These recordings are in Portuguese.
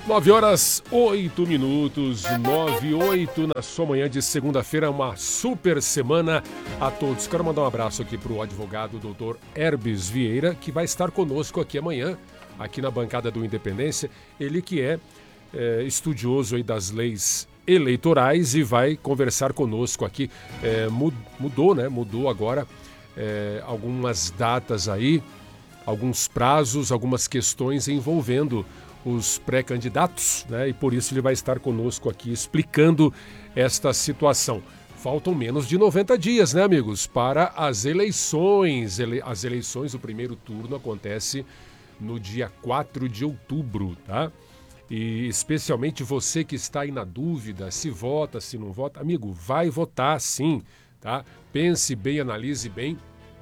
9h08, 9h08 na sua manhã de segunda-feira, uma super semana a todos. Quero mandar um abraço aqui para o advogado Dr. Herbes Vieira, que vai estar conosco aqui amanhã, aqui na bancada do Independência. Ele que é estudioso aí das leis eleitorais e vai conversar conosco aqui. Mudou, né? Mudou agora algumas datas aí, alguns prazos, algumas questões envolvendo os pré-candidatos, né? E por isso ele vai estar conosco aqui explicando esta situação. Faltam menos de 90 dias, né, amigos, para as eleições. As eleições, o primeiro turno acontece no dia 4 de outubro, tá? E especialmente você que está aí na dúvida, se vota, se não vota, amigo, vai votar sim, tá? Pense bem, analise bem,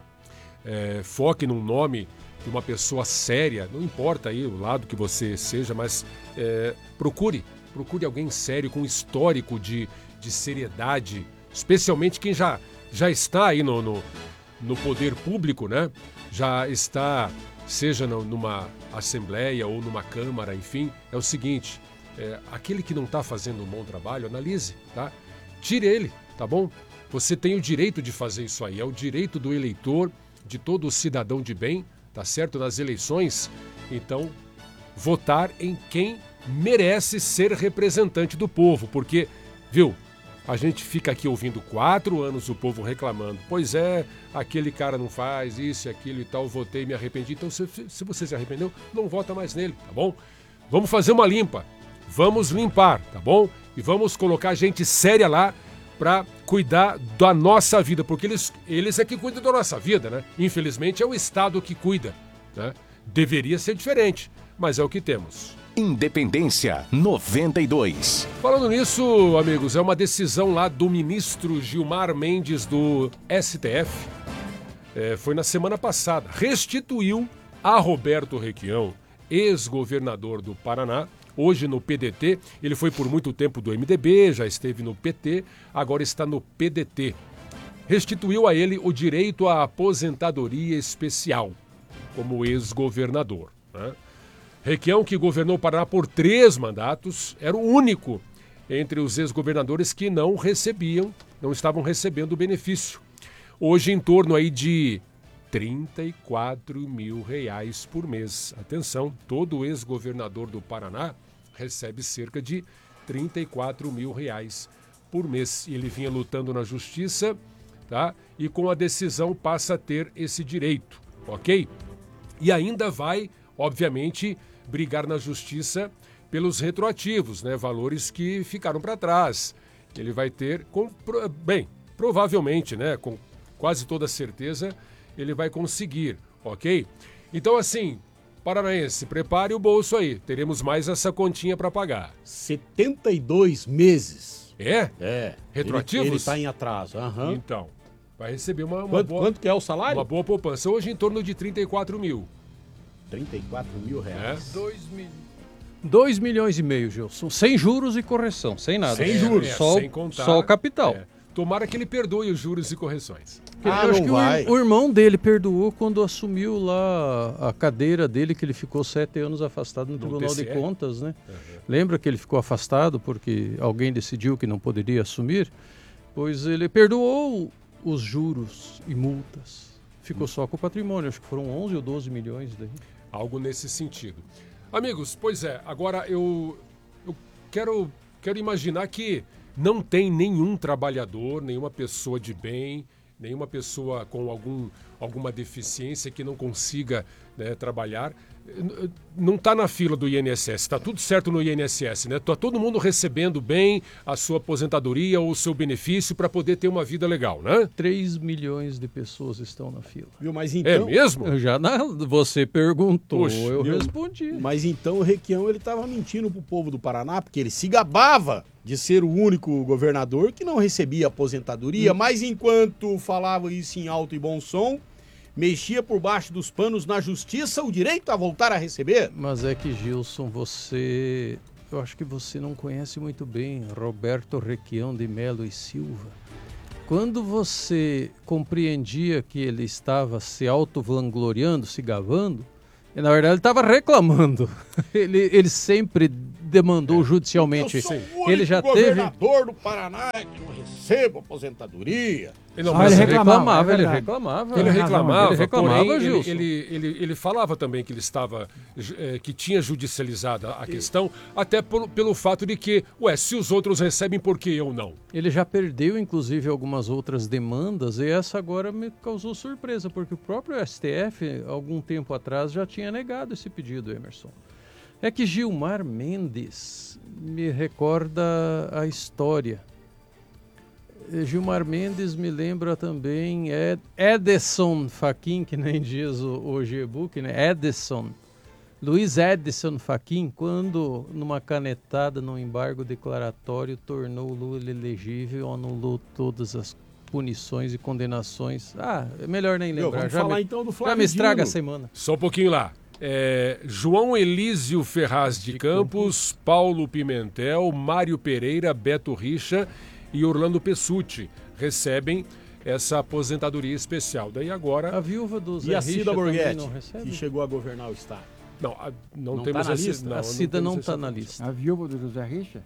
foque num nome de uma pessoa séria, não importa aí o lado que você seja, mas procure alguém sério, com histórico de seriedade, especialmente quem já está aí no poder público, né? Já está, seja numa assembleia ou numa câmara, enfim, é o seguinte, aquele que não está fazendo um bom trabalho, analise, tá? Tire ele, tá bom? Você tem o direito de fazer isso aí, é o direito do eleitor, de todo cidadão de bem, tá certo? Nas eleições, então, votar em quem merece ser representante do povo, porque, viu, a gente fica aqui ouvindo 4 anos o povo reclamando, pois aquele cara não faz isso e aquilo e tal, votei e me arrependi, então se você se arrependeu, não vota mais nele, tá bom? Vamos fazer uma limpa, vamos limpar, tá bom? E vamos colocar gente séria lá para cuidar da nossa vida, porque eles é que cuidam da nossa vida, né? Infelizmente é o Estado que cuida, né? Deveria ser diferente, mas é o que temos. Independência 92. Falando nisso, amigos, é uma decisão lá do ministro Gilmar Mendes do STF, foi na semana passada, restituiu a Roberto Requião, ex-governador do Paraná, hoje no PDT, ele foi por muito tempo do MDB, já esteve no PT, agora está no PDT. Restituiu a ele o direito à aposentadoria especial, como ex-governador, né? Requião, que governou o Paraná por 3 mandatos, era o único entre os ex-governadores que não estavam recebendo o benefício. Hoje em torno aí de R$34 mil por mês. Atenção, todo ex-governador do Paraná recebe cerca de R$34 mil por mês. E ele vinha lutando na justiça, tá? E com a decisão passa a ter esse direito, ok? E ainda vai, obviamente, brigar na justiça pelos retroativos, né? Valores que ficaram para trás. Ele vai ter, provavelmente, né? Com quase toda certeza, ele vai conseguir, ok? Então, assim, paranaense, prepare o bolso aí. Teremos mais essa continha para pagar. 72 meses. É? Retroativos? Ele está em atraso. Uhum. Então, vai receber uma boa... Quanto que é o salário? Uma boa poupança. Hoje em torno de R$34 mil. R$34 mil. 2 milhões e meio, Gilson. Sem juros e correção, sem nada. Sem juros. Sem contar, só o capital. Tomara que ele perdoe os juros e correções. Eu acho que o irmão dele perdoou quando assumiu lá a cadeira dele, que ele ficou 7 anos afastado no Tribunal de Contas, né? Uhum. Lembra que ele ficou afastado porque alguém decidiu que não poderia assumir? Pois ele perdoou os juros e multas. Ficou só com o patrimônio, acho que foram 11 ou 12 milhões daí. Algo nesse sentido. Amigos, pois agora eu quero imaginar que não tem nenhum trabalhador, nenhuma pessoa de bem, nenhuma pessoa com alguma deficiência que não consiga, né, trabalhar. Não está na fila do INSS, está tudo certo no INSS, né? Está todo mundo recebendo bem a sua aposentadoria ou o seu benefício para poder ter uma vida legal, né? 3 milhões de pessoas estão na fila. Viu, mas então... É mesmo? Você perguntou, Poxa, eu respondi. Mas então o Requião estava mentindo pro povo do Paraná, porque ele se gabava de ser o único governador que não recebia aposentadoria, mas enquanto falava isso em alto e bom som, mexia por baixo dos panos na justiça o direito a voltar a receber. Mas é que, Gilson, eu acho que você não conhece muito bem Roberto Requião de Melo e Silva. Quando você compreendia que ele estava se auto-vangloriando, se gabando, na verdade ele estava reclamando. Ele sempre demandou judicialmente. Eu sou o único Ele já governador do Paraná que não recebo aposentadoria. Ele reclamava, Gilson. Ele falava também que ele estava, que tinha judicializado a questão, até pelo fato de que, se os outros recebem, por que eu não? Ele já perdeu, inclusive, algumas outras demandas, e essa agora me causou surpresa, porque o próprio STF, algum tempo atrás, já tinha negado esse pedido, Emerson. É que Gilmar Mendes me recorda a história. Gilmar Mendes me lembra também Edson Fachin, que nem diz o G-Book, né? Luiz Edson Fachin, quando numa canetada, num embargo declaratório, tornou Lula elegível, anulou todas as punições e condenações. É melhor nem lembrar. Então do Flávio já me estraga Dino. a semana. Só um pouquinho lá. João Elísio Ferraz de Campos, Paulo Pimentel, Mário Pereira, Beto Richa e Orlando Pessutti recebem essa aposentadoria especial. Daí agora... A viúva do Zé E a Cida Borghetti, não recebe? que chegou a governar o Estado. Não tá temos na essa lista? A Cida não está na lista. A viúva do José Richa?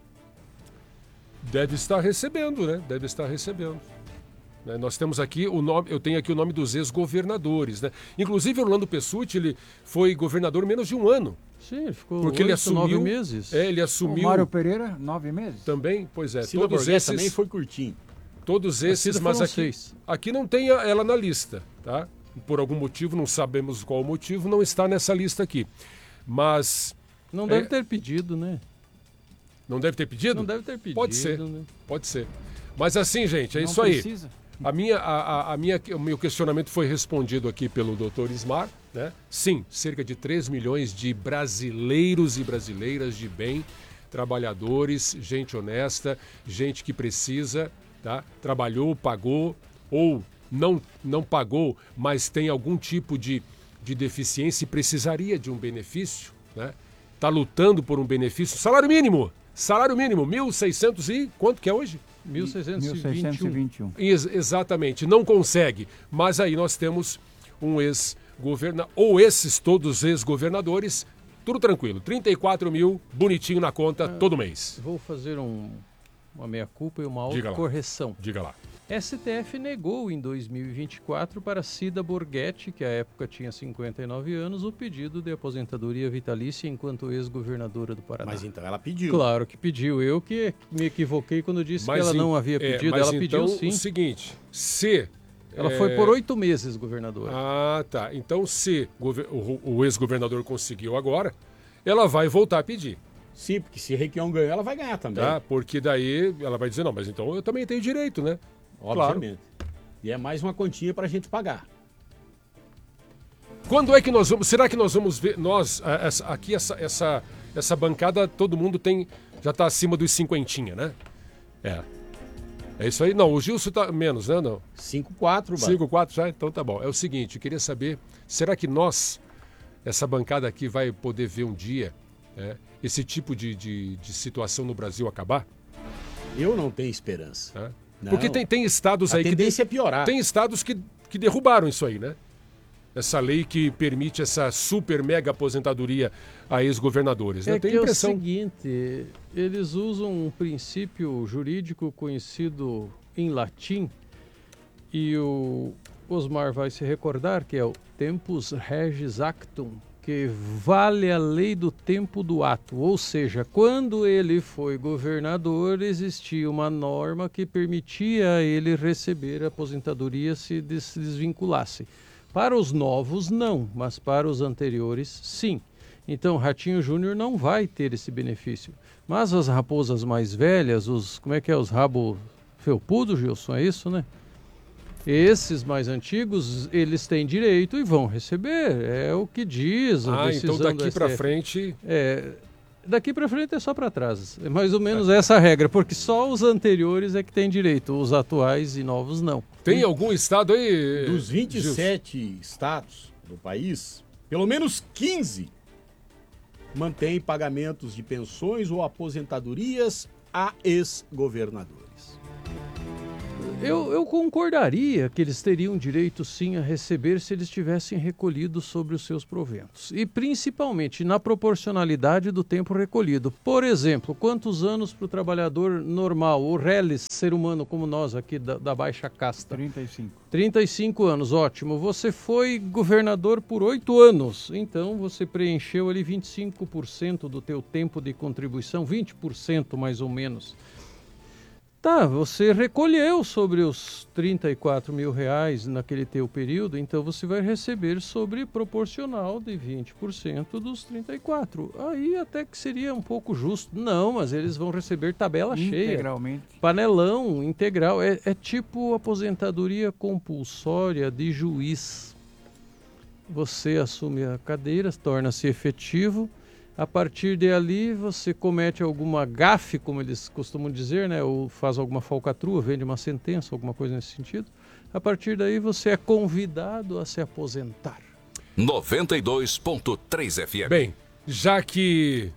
Deve estar recebendo, né? Deve estar recebendo. Nós temos aqui o nome, eu tenho aqui o nome dos ex-governadores, né? Inclusive Orlando Pessutti, ele foi governador menos de um ano. Sim, ele ficou porque 9 meses. Ele assumiu. O Mário Pereira, 9 meses? Também, pois é. Cida Todos Borghetti esses também foi curtinho. Todos esses, mas aqui não tem ela na lista, tá? Por algum motivo, não sabemos qual o motivo, não está nessa lista aqui. Mas não deve ter pedido, né? Não deve ter pedido? Não deve ter pedido. Pode ser, né? Pode ser. Mas assim, gente, não isso precisa. aí. O meu questionamento foi respondido aqui pelo Dr. Ismar, né? Sim, cerca de 3 milhões de brasileiros e brasileiras de bem, trabalhadores, gente honesta, gente que precisa, tá? Trabalhou, pagou ou não pagou, mas tem algum tipo de deficiência e precisaria de um benefício, né? Está lutando por um benefício. Salário mínimo, 1.600 e quanto que é hoje? 1.621. Exatamente, não consegue. Mas aí nós temos um ex-governador, ou todos ex-governadores, tudo tranquilo. 34 mil, bonitinho na conta, todo mês. Vou fazer uma meia-culpa e uma Diga autocorreção. Diga lá. STF negou em 2024 para Cida Borghetti, que à época tinha 59 anos, o pedido de aposentadoria vitalícia enquanto ex-governadora do Paraná. Mas então ela pediu. Claro que pediu. Eu que me equivoquei quando disse que ela não havia pedido. Ela pediu sim. O seguinte, se... Ela foi por 8 meses governadora. Tá. Então se o ex-governador conseguiu agora, ela vai voltar a pedir. Sim, porque se Requião ganhar, ela vai ganhar também. Tá? Porque daí ela vai dizer, não, mas então eu também tenho direito, né? Obviamente. Claro. E é mais uma quantia para a gente pagar. Quando é que nós vamos... Será que nós vamos ver... Aqui essa bancada, todo mundo já está acima dos 50, né? É isso aí. Não, o Gilson tá menos, né? Não. 5-4, 5-4 já? Então tá bom. É o seguinte, eu queria saber, será que essa bancada aqui, vai poder ver um dia esse tipo de situação no Brasil acabar? Eu não tenho esperança. Não. Porque tem estados aí a tendência é piorar. Tem estados que derrubaram isso aí, né? Essa lei que permite essa super mega aposentadoria a ex-governadores. Né? É o seguinte, eles usam um princípio jurídico conhecido em latim e o Osmar vai se recordar que é o tempus regis actum, que vale a lei do tempo do ato, ou seja, quando ele foi governador, existia uma norma que permitia a ele receber a aposentadoria se desvinculasse. Para os novos, não, mas para os anteriores, sim. Então, Ratinho Júnior não vai ter esse benefício. Mas as raposas mais velhas, os rabo felpudo, Gilson, é isso, né? Esses mais antigos, eles têm direito e vão receber. É o que diz a decisão então daqui para frente... Daqui para frente é só para trás. É mais ou menos essa a regra, porque só os anteriores é que têm direito, os atuais e novos não. Tem algum estado aí... Dos 27 estados do país, pelo menos 15 mantêm pagamentos de pensões ou aposentadorias a ex-governadores. Eu concordaria que eles teriam direito sim a receber se eles tivessem recolhido sobre os seus proventos. E principalmente na proporcionalidade do tempo recolhido. Por exemplo, quantos anos para o trabalhador normal, o reles, ser humano como nós aqui da baixa casta? 35. 35 anos, ótimo. Você foi governador por 8 anos, então você preencheu ali 25% do teu tempo de contribuição, 20% mais ou menos. Tá, você recolheu sobre os 34 mil reais naquele teu período, então você vai receber sobre proporcional de 20% dos 34. Aí até que seria um pouco justo. Não, mas eles vão receber tabela cheia. Integralmente. Panelão, integral. É tipo aposentadoria compulsória de juiz. Você assume a cadeira, torna-se efetivo. A partir dali, você comete alguma gafe, como eles costumam dizer, né? Ou faz alguma falcatrua, vende uma sentença, alguma coisa nesse sentido. A partir daí, você é convidado a se aposentar. 92.3 FM. Bem, já que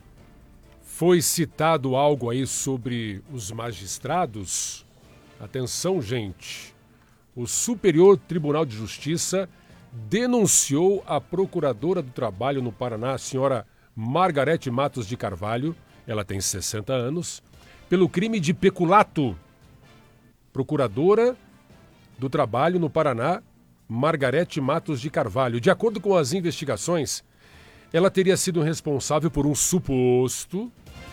foi citado algo aí sobre os magistrados, atenção, gente. O Superior Tribunal de Justiça denunciou a Procuradora do Trabalho no Paraná, a senhora Margarete Matos de Carvalho, ela tem 60 anos, pelo crime de peculato. Procuradora do Trabalho no Paraná, Margarete Matos de Carvalho. De acordo com as investigações, ela teria sido responsável por um suposto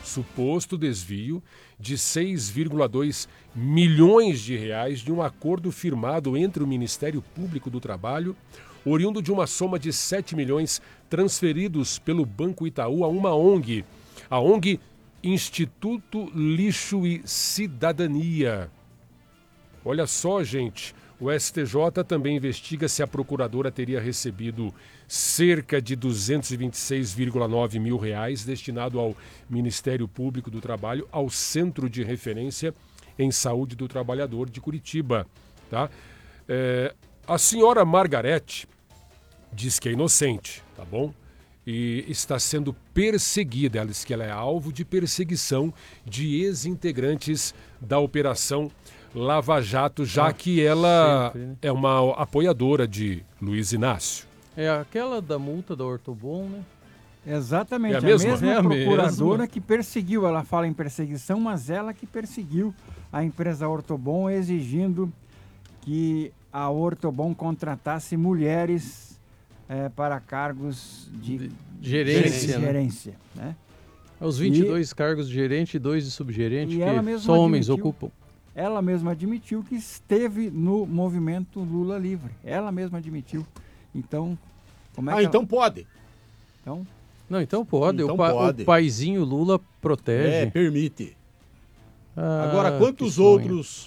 desvio de 6,2 milhões de reais de um acordo firmado entre o Ministério Público do Trabalho, oriundo de uma soma de 7 milhões transferidos pelo Banco Itaú a uma ONG, a ONG Instituto Lixo e Cidadania. Olha só, gente, o STJ também investiga se a procuradora teria recebido cerca de 226,9 mil reais destinado ao Ministério Público do Trabalho, ao Centro de Referência em Saúde do Trabalhador de Curitiba. Tá? A senhora Margarete diz que é inocente, tá bom? E está sendo perseguida. Ela diz que ela é alvo de perseguição de ex-integrantes da Operação Lava Jato, já que ela sempre, né? É uma apoiadora de Luiz Inácio. É aquela da multa da Ortobon, né? Exatamente, é a mesma procuradora que perseguiu. Ela fala em perseguição, mas ela que perseguiu a empresa Ortobon, exigindo que a Ortobon contratasse mulheres para cargos de gerência, né? Os 22 cargos de gerente e 2 de subgerente, que só homens ocupam. Ela mesma admitiu que esteve no movimento Lula Livre. Ela mesma admitiu. Então, como é que então pode. Então, não, então pode. Então pode. O paizinho Lula protege. Permite. Agora, quantos outros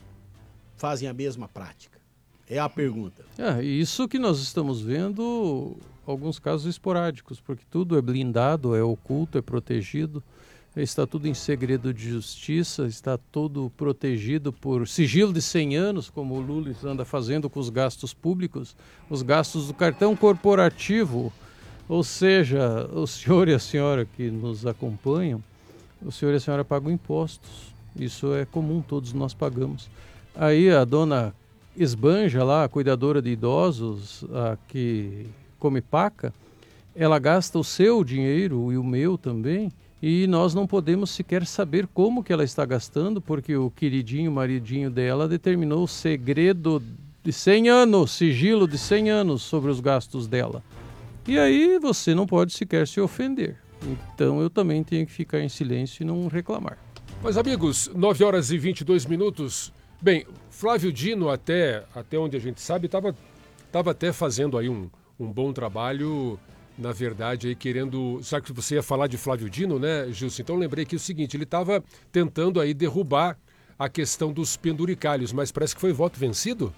fazem a mesma prática? É a pergunta. Isso que nós estamos vendo, alguns casos esporádicos, porque tudo é blindado, é oculto, é protegido, está tudo em segredo de justiça, está tudo protegido por sigilo de 100 anos, como o Lula anda fazendo com os gastos públicos, os gastos do cartão corporativo. Ou seja, o senhor e a senhora que nos acompanham, o senhor e a senhora pagam impostos. Isso é comum, todos nós pagamos. Aí a dona Esbanja lá, a cuidadora de idosos, a que come paca, ela gasta o seu dinheiro e o meu também, e nós não podemos sequer saber como que ela está gastando, porque o queridinho maridinho dela determinou o segredo de 100 anos, sigilo de 100 anos sobre os gastos dela. E aí você não pode sequer se ofender. Então eu também tenho que ficar em silêncio e não reclamar. Mas amigos, 9 horas e 22 minutos. Bem, Flávio Dino, até onde a gente sabe, estava até fazendo aí um bom trabalho, na verdade, aí querendo... Sabe que você ia falar de Flávio Dino, né, Gilson? Então lembrei aqui o seguinte, ele estava tentando aí derrubar a questão dos penduricalhos, mas parece que foi voto vencido?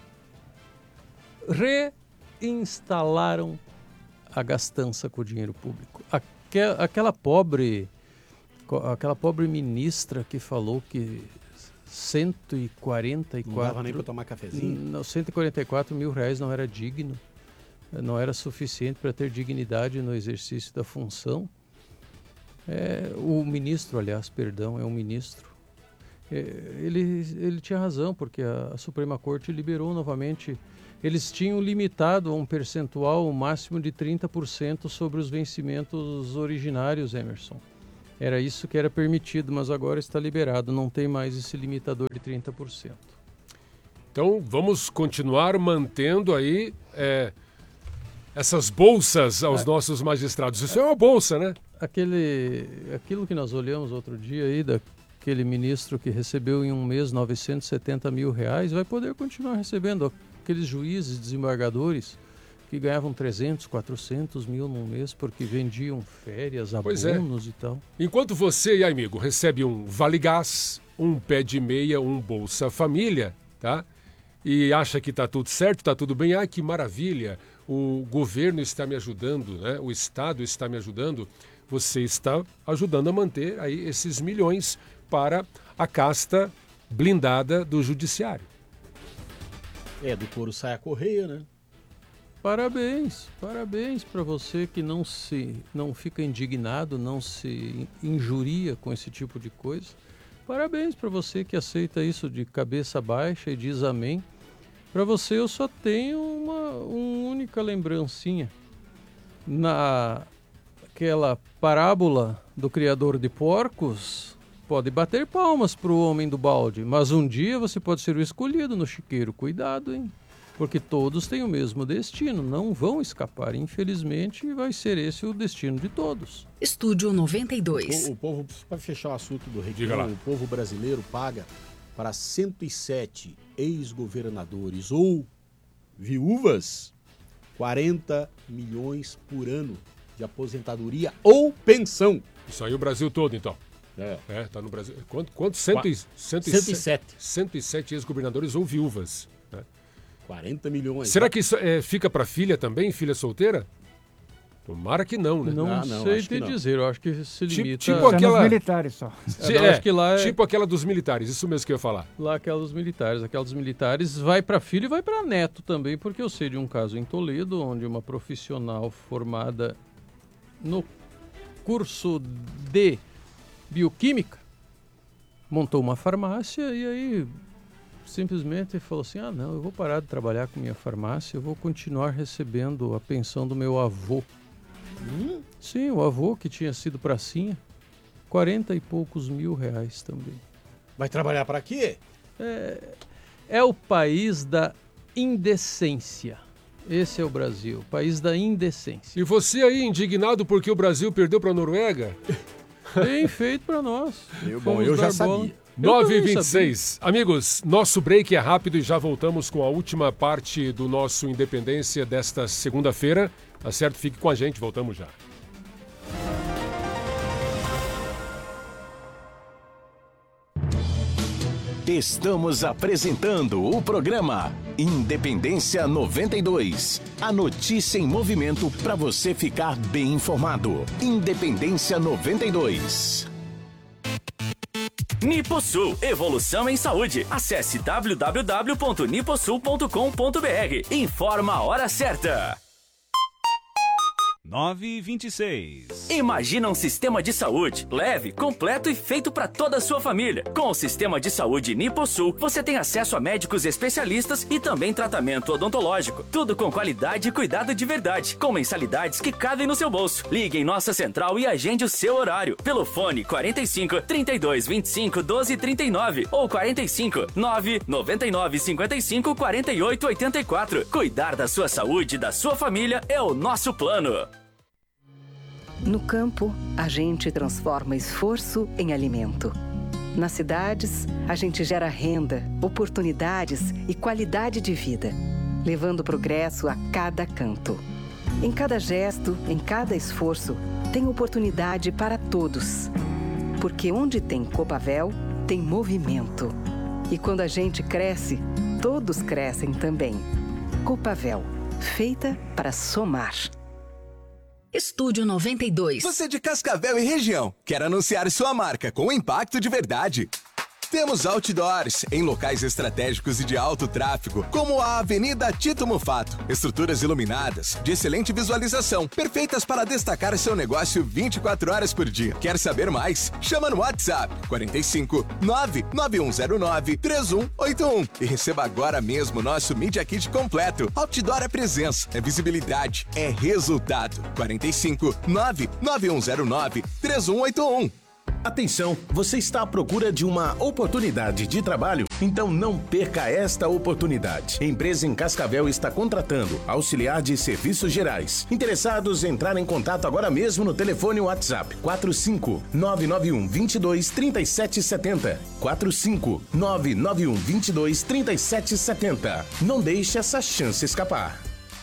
Reinstalaram a gastança com o dinheiro público. Aquela pobre ministra que falou que 144... Não dava nem para tomar cafezinho? Não, 144 mil reais não era digno, não era suficiente para ter dignidade no exercício da função. O ministro, aliás, perdão, é um ministro. Ele tinha razão, porque a Suprema Corte liberou novamente. Eles tinham limitado a um percentual máximo de 30% sobre os vencimentos originários, Emerson. Era isso que era permitido, mas agora está liberado, não tem mais esse limitador de 30%. Então, vamos continuar mantendo aí essas bolsas aos nossos magistrados. Isso é uma bolsa, né? Aquilo que nós olhamos outro dia aí, daquele ministro que recebeu em um mês 970 mil reais, vai poder continuar recebendo. Aqueles juízes, desembargadores, que ganhavam 300, 400 mil num mês porque vendiam férias, abonos e tal. Enquanto você e amigo recebe um Vale Gás, um pé de meia, um Bolsa Família, tá? E acha que está tudo certo, está tudo bem, que maravilha, o governo está me ajudando, né? O Estado está me ajudando, você está ajudando a manter aí esses milhões para a casta blindada do judiciário. Do couro sai a correia, né? Parabéns para você que não fica indignado, não se injuria com esse tipo de coisa. Parabéns para você que aceita isso de cabeça baixa e diz amém. Para você eu só tenho uma única lembrancinha. Naquela parábola do criador de porcos, pode bater palmas para o homem do balde, mas um dia você pode ser o escolhido no chiqueiro. Cuidado, hein? Porque todos têm o mesmo destino, não vão escapar. Infelizmente, vai ser esse o destino de todos. Estúdio 92. O povo, para fechar o assunto do Recreio, o povo brasileiro paga para 107 ex-governadores ou viúvas 40 milhões por ano de aposentadoria ou pensão. Isso aí o Brasil todo, então. Tá no Brasil. Quanto? 107 ex-governadores ou viúvas. 40 milhões. Será que isso fica para filha também, filha solteira? Tomara que não, né? Não sei te dizer, eu acho que se limita... Tipo aquela... dos militares só. Acho que lá tipo aquela dos militares, isso mesmo que eu ia falar. Lá aquela dos militares vai para filho e vai para neto também, porque eu sei de um caso em Toledo, onde uma profissional formada no curso de bioquímica montou uma farmácia e aí simplesmente falou assim, não, eu vou parar de trabalhar com minha farmácia, eu vou continuar recebendo a pensão do meu avô. Sim, o avô que tinha sido pracinha, 40 e poucos mil reais também. Vai trabalhar para quê? É o país da indecência. Esse é o Brasil, país da indecência. E você aí indignado porque o Brasil perdeu para a Noruega? Bem feito para nós. Eu já sabia. 9h26. Amigos, nosso break é rápido e já voltamos com a última parte do nosso Independência desta segunda-feira. Tá certo? Fique com a gente, voltamos já. Estamos apresentando o programa Independência 92. A notícia em movimento para você ficar bem informado. Independência 92. Niposul, evolução em saúde. Acesse www.niposul.com.br. Informa a hora certa. 9h26. Imagina um sistema de saúde leve, completo e feito para toda a sua família. Com o sistema de saúde Niposul, você tem acesso a médicos especialistas e também tratamento odontológico. Tudo com qualidade e cuidado de verdade, com mensalidades que cabem no seu bolso. Ligue em nossa central e agende o seu horário pelo fone 45 32 25 12 39 ou 45 9 99 55 48 84. Cuidar da sua saúde e da sua família é o nosso plano. No campo, a gente transforma esforço em alimento. Nas cidades, a gente gera renda, oportunidades e qualidade de vida, levando progresso a cada canto. Em cada gesto, em cada esforço, tem oportunidade para todos. Porque onde tem Copavel, tem movimento. E quando a gente cresce, todos crescem também. Copavel, feita para somar. Estúdio 92. Você de Cascavel e região, quer anunciar sua marca com impacto de verdade? Temos outdoors em locais estratégicos e de alto tráfego, como a Avenida Tito Mufato. Estruturas iluminadas, de excelente visualização, perfeitas para destacar seu negócio 24 horas por dia. Quer saber mais? Chama no WhatsApp 45 99109 3181 e receba agora mesmo nosso Media Kit completo. Outdoor é presença, é visibilidade, é resultado. 45 99109 3181. Atenção, você está à procura de uma oportunidade de trabalho? Então não perca esta oportunidade. A empresa em Cascavel está contratando auxiliar de serviços gerais. Interessados, entrar em contato agora mesmo no telefone WhatsApp 45991223770. 45991223770. Não deixe essa chance escapar.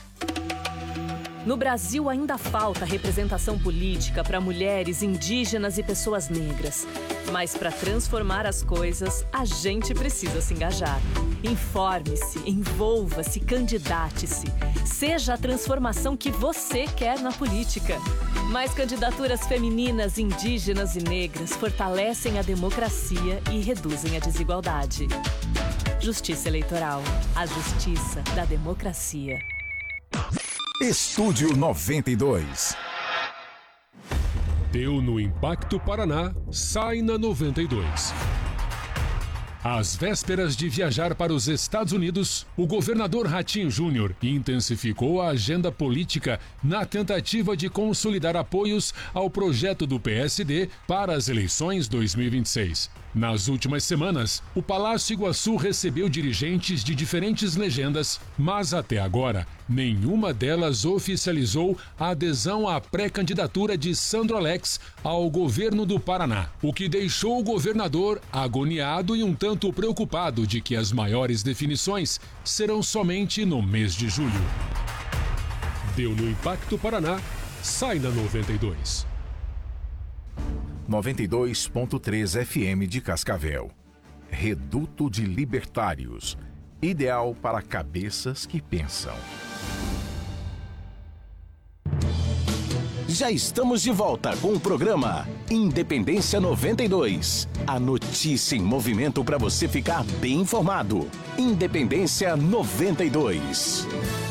No Brasil ainda falta representação política para mulheres, indígenas e pessoas negras. Mas para transformar as coisas, a gente precisa se engajar. Informe-se, envolva-se, candidate-se. Seja a transformação que você quer na política. Mais candidaturas femininas, indígenas e negras fortalecem a democracia e reduzem a desigualdade. Justiça Eleitoral. A justiça da democracia. Estúdio 92. Deu no Impacto Paraná, sai na 92. Às vésperas de viajar para os Estados Unidos, o governador Ratinho Júnior intensificou a agenda política na tentativa de consolidar apoios ao projeto do PSD para as eleições 2026. Nas últimas semanas, o Palácio Iguaçu recebeu dirigentes de diferentes legendas, mas até agora, nenhuma delas oficializou a adesão à pré-candidatura de Sandro Alex ao governo do Paraná, o que deixou o governador agoniado e um tanto preocupado de que as maiores definições serão somente no mês de julho. Deu no Impacto Paraná, sai na 92. 92.3 FM de Cascavel. Reduto de Libertários. Ideal para cabeças que pensam. Já estamos de volta com o programa Independência 92. A notícia em movimento para você ficar bem informado. Independência 92.